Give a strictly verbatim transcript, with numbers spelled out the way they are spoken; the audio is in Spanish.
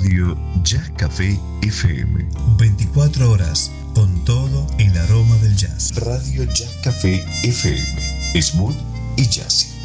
Radio Jazz Café F M. veinticuatro horas con todo el aroma del jazz. Radio Jazz Café F M. Smooth y jazzy.